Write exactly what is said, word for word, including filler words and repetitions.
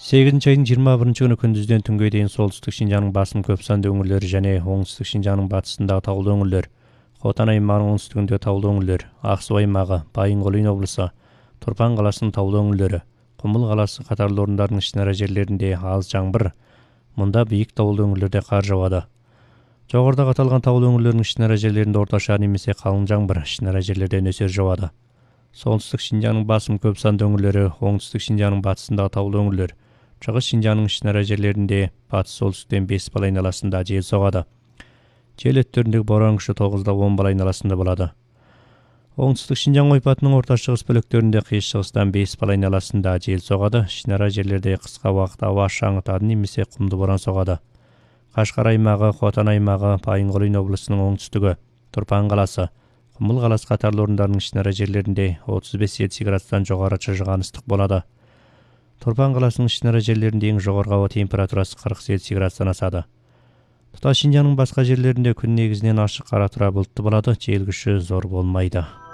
сегизинчи айдын жыйырма биринчи күнү күндүздөн түнгө дейин солтүстүк Шинжаңдын басым көп сандуу өңүрлөрү жана оңтүстүк Шинжаңдын батышындагы таулуу өңүрлөр, Хотан аймагынын оңтүстүгүндөгү таулуу өңүрлөр, Ак Суу аймагы, Байынгол облусу, Турпан каласынын таулуу өңүрлөрү, Кумул каласы катарлуу орундардын ичинара жерлеринде аз жамгыр, мында бийик таулуу өңүрлөрдө кар жаабады. Жогоруда аталган таулуу өңүрлөрдүн ичинара жерлеринде орточа немесе калың жамгыр, ичинара жерлерде нөсөр жаабады. Солтүстүк Шинжаңдын басым көп сандуу өңүрлөрү, оңтүстүк Шинжаңдын батышындагы таулуу өңүрлөр, Чыгыш Шинжаңдын ичинара жерлеринде батыш солтүстүктөн беш бала айналасында жел согады. Жел өттөрүндөгү борон күчү тогуздан он бала айналасында болот. Оңтүстүк Шинжаң ойпатынын орто чыгыс бөлөктөрүндө кыйыш чыгыстан беш бала айналасында жел согады. Ичинара жерлерде кыска убакыт аба шаңытады немесе кумду борон согады. Кашкар аймагы, Хотан аймагы, Байынгол облусунун оңтүстүгү, Турпан каласы, Кумул каласы катарлуу орундардын ичинара жерлеринде отуз беш Цельсий градустан жогору чыжыган ыстык болот. Турпан каласынын ичинара жерлеринде эң жогорку аба температурасы кырк Цельсий градустан асады. Туташ Шинжаңдын башка жерлеринде күн негизинен ачык кара тура булуттуу болот, жел күчү зор болмойт.